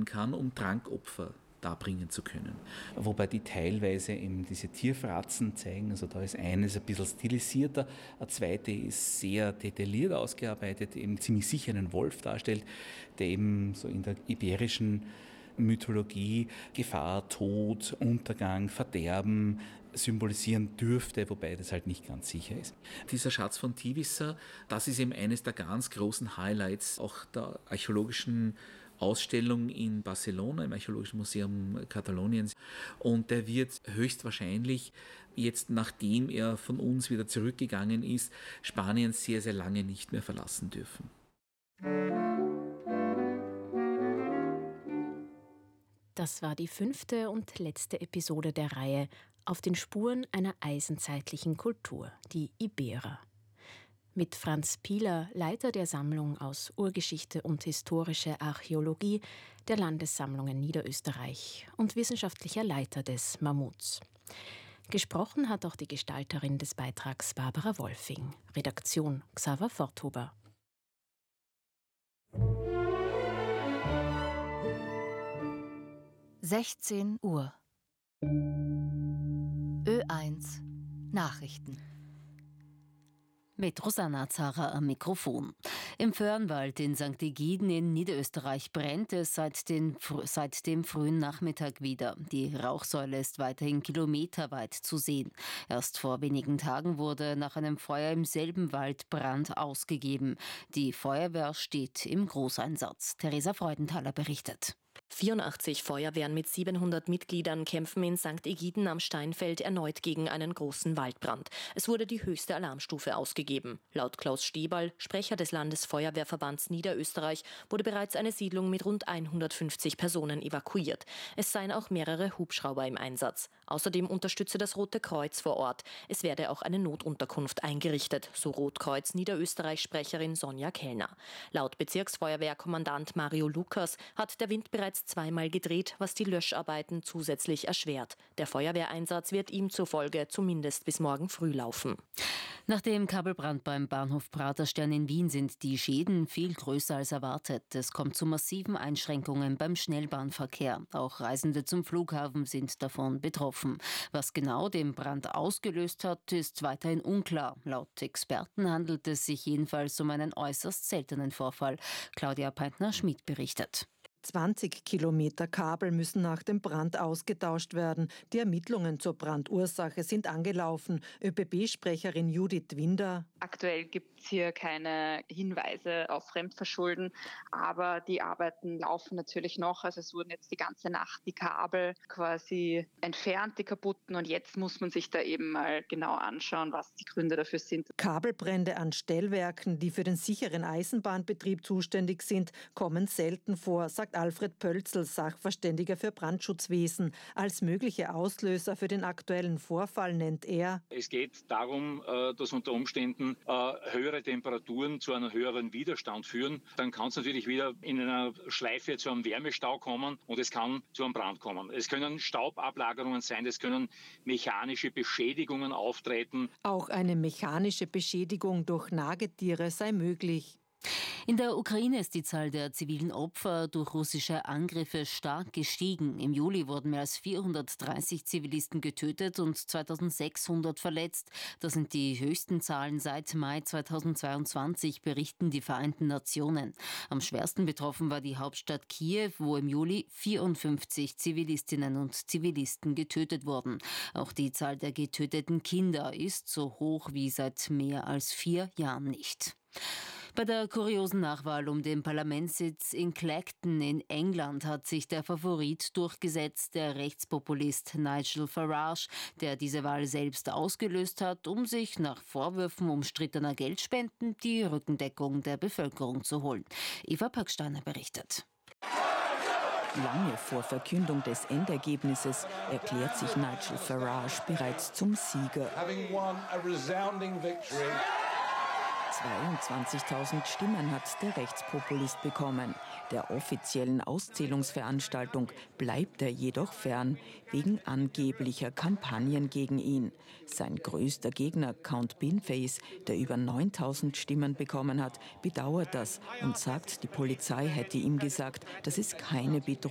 nehmen kann, um Trankopfer darbringen zu können. Wobei die teilweise eben diese Tierfratzen zeigen, also da ist eines ein bisschen stilisierter, eine zweite ist sehr detailliert ausgearbeitet, eben ziemlich sicher einen Wolf darstellt, der eben so in der iberischen Mythologie Gefahr, Tod, Untergang, Verderben symbolisieren dürfte, wobei das halt nicht ganz sicher ist. Dieser Schatz von Tivissa, das ist eben eines der ganz großen Highlights auch der archäologischen Ausstellung in Barcelona, im Archäologischen Museum Kataloniens. Und der wird höchstwahrscheinlich jetzt, nachdem er von uns wieder zurückgegangen ist, Spanien sehr, sehr lange nicht mehr verlassen dürfen. Das war die 5. und letzte Episode der Reihe Auf den Spuren einer eisenzeitlichen Kultur, die Iberer. Mit Franz Piehler, Leiter der Sammlung aus Urgeschichte und historische Archäologie der Landessammlungen Niederösterreich und wissenschaftlicher Leiter des Mammuts. Gesprochen hat auch die Gestalterin des Beitrags Barbara Wolfing. Redaktion Xaver Forthuber. Uhr. Ö1 Nachrichten. Mit Rosanna Zara am Mikrofon. Im Föhrenwald in St. Egiden in Niederösterreich brennt es seit dem frühen Nachmittag wieder. Die Rauchsäule ist weiterhin kilometerweit zu sehen. Erst vor wenigen Tagen wurde nach einem Feuer im selben Wald Brand ausgegeben. Die Feuerwehr steht im Großeinsatz. Theresa Freudenthaler berichtet. 84 Feuerwehren mit 700 Mitgliedern kämpfen in St. Egiden am Steinfeld erneut gegen einen großen Waldbrand. Es wurde die höchste Alarmstufe ausgegeben. Laut Klaus Stieberl, Sprecher des Landesfeuerwehrverbands Niederösterreich, wurde bereits eine Siedlung mit rund 150 Personen evakuiert. Es seien auch mehrere Hubschrauber im Einsatz. Außerdem unterstütze das Rote Kreuz vor Ort. Es werde auch eine Notunterkunft eingerichtet, so Rotkreuz Niederösterreich-Sprecherin Sonja Kellner. Laut Bezirksfeuerwehrkommandant Mario Lukas hat der Wind bereits zweimal gedreht, was die Löscharbeiten zusätzlich erschwert. Der Feuerwehreinsatz wird ihm zufolge zumindest bis morgen früh laufen. Nach dem Kabelbrand beim Bahnhof Praterstern in Wien sind die Schäden viel größer als erwartet. Es kommt zu massiven Einschränkungen beim Schnellbahnverkehr. Auch Reisende zum Flughafen sind davon betroffen. Was genau den Brand ausgelöst hat, ist weiterhin unklar. Laut Experten handelt es sich jedenfalls um einen äußerst seltenen Vorfall. Claudia Peintner-Schmidt berichtet. 20 Kilometer Kabel müssen nach dem Brand ausgetauscht werden. Die Ermittlungen zur Brandursache sind angelaufen. ÖBB-Sprecherin Judith Winder. Aktuell gibt es hier keine Hinweise auf Fremdverschulden, aber die Arbeiten laufen natürlich noch. Also es wurden jetzt die ganze Nacht die Kabel quasi entfernt, die kaputten, und jetzt muss man sich da eben mal genau anschauen, was die Gründe dafür sind. Kabelbrände an Stellwerken, die für den sicheren Eisenbahnbetrieb zuständig sind, kommen selten vor, sagt Alfred Pölzl, Sachverständiger für Brandschutzwesen. Als mögliche Auslöser für den aktuellen Vorfall nennt er: Es geht darum, dass unter Umständen höhere Temperaturen zu einem höheren Widerstand führen. Dann kann es natürlich wieder in einer Schleife zu einem Wärmestau kommen und es kann zu einem Brand kommen. Es können Staubablagerungen sein, es können mechanische Beschädigungen auftreten. Auch eine mechanische Beschädigung durch Nagetiere sei möglich. In der Ukraine ist die Zahl der zivilen Opfer durch russische Angriffe stark gestiegen. Im Juli wurden mehr als 430 Zivilisten getötet und 2600 verletzt. Das sind die höchsten Zahlen seit Mai 2022, berichten die Vereinten Nationen. Am schwersten betroffen war die Hauptstadt Kiew, wo im Juli 54 Zivilistinnen und Zivilisten getötet wurden. Auch die Zahl der getöteten Kinder ist so hoch wie seit mehr als 4 Jahren nicht. Bei der kuriosen Nachwahl um den Parlamentssitz in Clacton in England hat sich der Favorit durchgesetzt, der Rechtspopulist Nigel Farage, der diese Wahl selbst ausgelöst hat, um sich nach Vorwürfen umstrittener Geldspenden die Rückendeckung der Bevölkerung zu holen. Eva Packsteiner berichtet. Lange vor Verkündung des Endergebnisses erklärt sich Nigel Farage bereits zum Sieger. 22.000 Stimmen hat der Rechtspopulist bekommen. Der offiziellen Auszählungsveranstaltung bleibt er jedoch fern, wegen angeblicher Kampagnen gegen ihn. Sein größter Gegner, Count Binface, der über 9.000 Stimmen bekommen hat, bedauert das und sagt, die Polizei hätte ihm gesagt, dass es keine Bedrohung